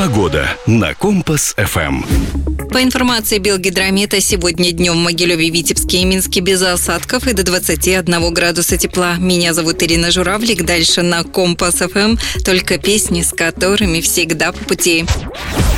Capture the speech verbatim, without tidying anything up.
Погода на Компас эф эм. По информации Белгидромета, сегодня днем в Могилеве, Витебске и Минске без осадков и до двадцати одного градуса тепла. Меня зовут Ирина Журавлик. Дальше на Компас эф эм только песни, с которыми всегда по пути.